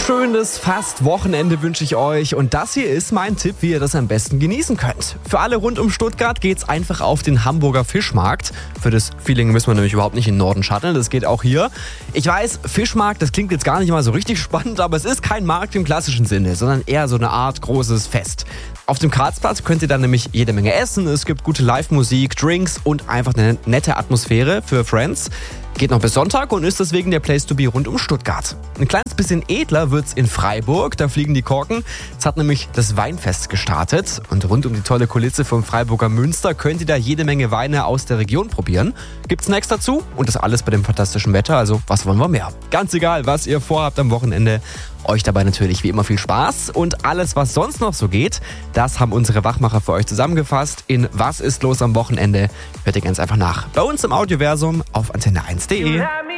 schönes fast Wochenende wünsche ich euch und das hier ist mein Tipp, wie ihr das am besten genießen könnt. Für alle rund um Stuttgart geht's einfach auf den Hamburger Fischmarkt. Für das Feeling müssen wir nämlich überhaupt nicht in den Norden shutteln, das geht auch hier. Ich weiß, Fischmarkt, das klingt jetzt gar nicht mal so richtig spannend, aber es ist kein Markt im klassischen Sinne, sondern eher so eine Art großes Fest. Auf dem Karlsplatz könnt ihr dann nämlich jede Menge essen, es gibt gute Live-Musik, Drinks und einfach eine nette Atmosphäre für Friends. Geht noch bis Sonntag und ist deswegen der Place to be rund um Stuttgart. Ein kleines bisschen edler wird's in Freiburg, da fliegen die Korken. Es hat nämlich das Weinfest gestartet und rund um die tolle Kulisse vom Freiburger Münster könnt ihr da jede Menge Weine aus der Region probieren. Gibt's Snacks dazu und das alles bei dem fantastischen Wetter, also was wollen wir mehr? Ganz egal, was ihr vorhabt am Wochenende, euch dabei natürlich wie immer viel Spaß und alles, was sonst noch so geht, das haben unsere Wachmacher für euch zusammengefasst in Was ist los am Wochenende? Hört ihr ganz einfach nach. Bei uns im Audioversum auf antenne1.de.